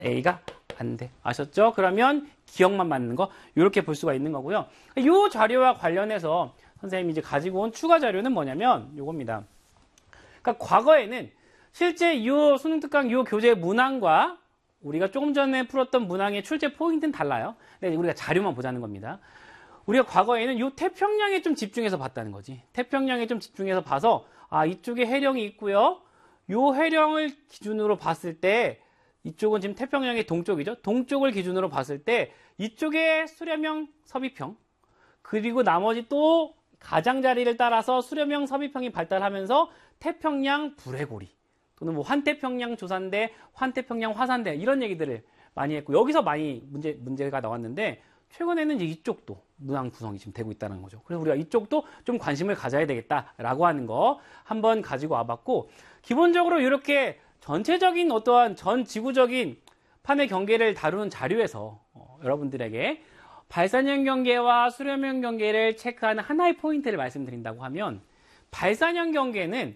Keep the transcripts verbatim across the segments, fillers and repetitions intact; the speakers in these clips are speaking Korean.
A가 안 돼. 아셨죠? 그러면 기억만 맞는 거 이렇게 볼 수가 있는 거고요. 이 자료와 관련해서 선생님이 이제 가지고 온 추가 자료는 뭐냐면 요겁니다. 그러니까 과거에는 실제 이 수능 특강 이 교재 문항과 우리가 조금 전에 풀었던 문항의 출제 포인트는 달라요. 근데 우리가 자료만 보자는 겁니다. 우리가 과거에는 이 태평양에 좀 집중해서 봤다는 거지. 태평양에 좀 집중해서 봐서 아 이쪽에 해령이 있고요. 이 해령을 기준으로 봤을 때 이쪽은 지금 태평양의 동쪽이죠. 동쪽을 기준으로 봤을 때 이쪽에 수렴형 서비평 그리고 나머지 또 가장자리를 따라서 수렴형 서비평이 발달하면서 태평양 불해고리 또는 뭐 환태평양 조산대, 환태평양 화산대 이런 얘기들을 많이 했고 여기서 많이 문제, 문제가 나왔는데 최근에는 이제 이쪽도 문항 구성이 지금 되고 있다는 거죠. 그래서 우리가 이쪽도 좀 관심을 가져야 되겠다라고 하는 거 한번 가지고 와봤고 기본적으로 이렇게 전체적인 어떠한 전 지구적인 판의 경계를 다루는 자료에서 어, 여러분들에게 발산형 경계와 수렴형 경계를 체크하는 하나의 포인트를 말씀드린다고 하면 발산형 경계는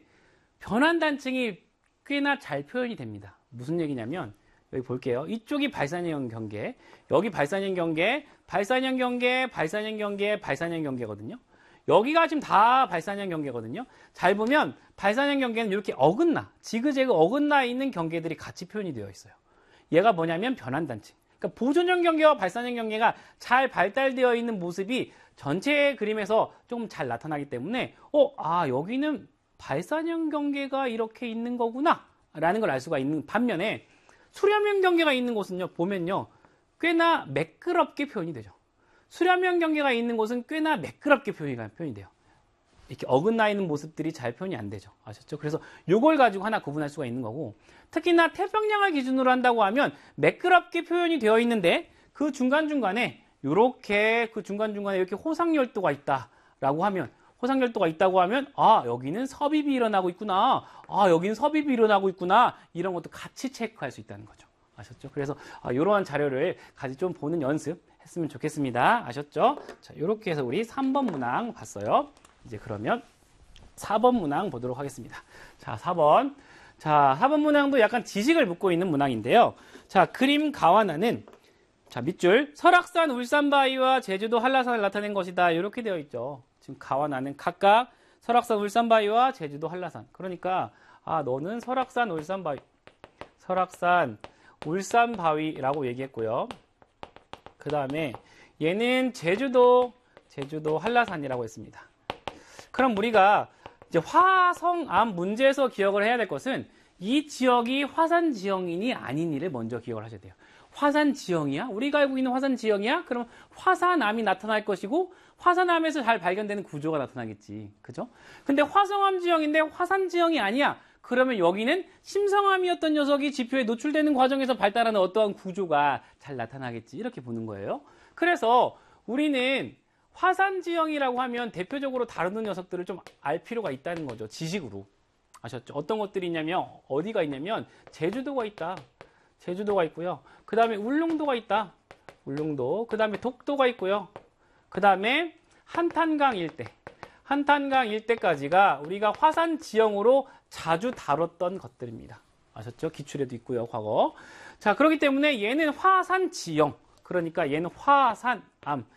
변환 단층이 꽤나 잘 표현이 됩니다. 무슨 얘기냐면 여기 볼게요. 이쪽이 발산형 경계, 여기 발산형 경계, 발산형 경계, 발산형 경계, 발산형 경계거든요. 여기가 지금 다 발산형 경계거든요. 잘 보면 발산형 경계는 이렇게 어긋나, 지그재그 어긋나 있는 경계들이 같이 표현이 되어 있어요. 얘가 뭐냐면 변환단층. 그러니까 보존형 경계와 발산형 경계가 잘 발달되어 있는 모습이 전체 그림에서 좀 잘 나타나기 때문에 어, 아 여기는 발산형 경계가 이렇게 있는 거구나 라는 걸 알 수가 있는 반면에 수렴형 경계가 있는 곳은요 보면요 꽤나 매끄럽게 표현이 되죠. 수렴형 경계가 있는 곳은 꽤나 매끄럽게 표현이, 표현이 돼요. 이렇게 어긋나 있는 모습들이 잘 표현이 안 되죠. 아셨죠? 그래서 요걸 가지고 하나 구분할 수가 있는 거고 특히나 태평양을 기준으로 한다고 하면 매끄럽게 표현이 되어 있는데 그 중간중간에 이렇게 그 중간중간에 이렇게 호상열도가 있다라고 하면 호상열도가 있다고 하면 아 여기는 섭입이 일어나고 있구나 아 여기는 섭입이 일어나고 있구나 이런 것도 같이 체크할 수 있다는 거죠. 아셨죠? 그래서 아, 이러한 자료를 같이 좀 보는 연습 했으면 좋겠습니다. 아셨죠? 자, 이렇게 해서 우리 삼 번 문항 봤어요. 이제 그러면 사 번 문항 보도록 하겠습니다. 자, 사 번. 자, 사 번 문항도 약간 지식을 묻고 있는 문항인데요. 자, 그림 가와나는 자, 밑줄 설악산, 울산 바위와 제주도 한라산을 나타낸 것이다. 이렇게 되어 있죠. 지금 가와나는 각각 설악산, 울산 바위와 제주도 한라산. 그러니까 아, 너는 설악산, 울산 바위. 설악산, 울산 바위라고 얘기했고요. 그 다음에 얘는 제주도, 제주도 한라산이라고 했습니다. 그럼 우리가 이제 화성암 문제에서 기억을 해야 될 것은 이 지역이 화산 지형이니 아니니를 먼저 기억을 하셔야 돼요. 화산 지형이야? 우리가 알고 있는 화산 지형이야? 그럼 화산암이 나타날 것이고 화산암에서 잘 발견되는 구조가 나타나겠지. 그죠? 근데 화성암 지형인데 화산 지형이 아니야. 그러면 여기는 심성암이었던 녀석이 지표에 노출되는 과정에서 발달하는 어떠한 구조가 잘 나타나겠지. 이렇게 보는 거예요. 그래서 우리는 화산 지형이라고 하면 대표적으로 다루는 녀석들을 좀 알 필요가 있다는 거죠. 지식으로. 아셨죠? 어떤 것들이 있냐면 어디가 있냐면 제주도가 있다. 제주도가 있고요. 그 다음에 울릉도가 있다. 울릉도. 그 다음에 독도가 있고요. 그 다음에 한탄강 일대. 한탄강 일대까지가 우리가 화산 지형으로 자주 다뤘던 것들입니다. 아셨죠? 기출에도 있고요. 과거. 자, 그렇기 때문에 얘는 화산 지형. 그러니까 얘는 화산암.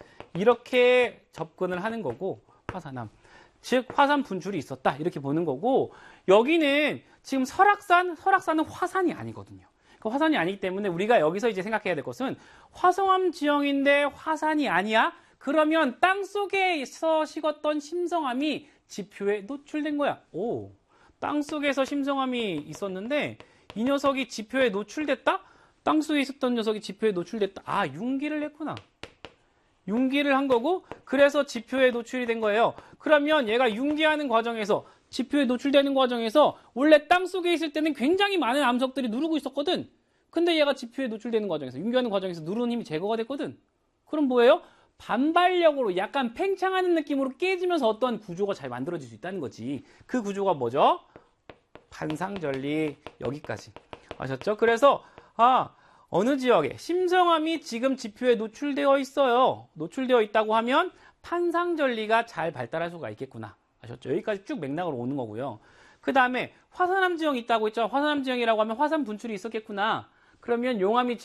이렇게 접근을 하는 거고 화산암. 즉 화산 분출이 있었다. 이렇게 보는 거고 여기는 지금 설악산, 설악산은 화산이 아니거든요. 그 화산이 아니기 때문에 우리가 여기서 이제 생각해야 될 것은 화성암 지형인데 화산이 아니야? 그러면 땅속에서 식었던 심성암이 지표에 노출된 거야. 오, 땅속에서 심성암이 있었는데 이 녀석이 지표에 노출됐다? 땅속에 있었던 녀석이 지표에 노출됐다. 아, 융기를 했구나. 융기를 한 거고 그래서 지표에 노출이 된 거예요. 그러면 얘가 융기하는 과정에서 지표에 노출되는 과정에서 원래 땅속에 있을 때는 굉장히 많은 암석들이 누르고 있었거든. 근데 얘가 지표에 노출되는 과정에서 융기하는 과정에서 누르는 힘이 제거가 됐거든. 그럼 뭐예요? 반발력으로 약간 팽창하는 느낌으로 깨지면서 어떠한 구조가 잘 만들어질 수 있다는 거지. 그 구조가 뭐죠? 판상전리 여기까지. 아셨죠? 그래서 아 어느 지역에 심성암이 지금 지표에 노출되어 있어요. 노출되어 있다고 하면 판상전리가 잘 발달할 수가 있겠구나. 아셨죠? 여기까지 쭉 맥락으로 오는 거고요. 그 다음에 화산암 지형이 있다고 했죠. 화산암 지형이라고 하면 화산 분출이 있었겠구나. 그러면 용암이